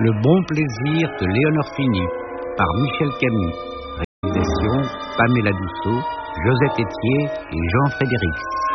Le bon plaisir de Léonore Fini par Michel Camus. Réalisation Pamela Dussault, Josette Etier et Jean Frédéric.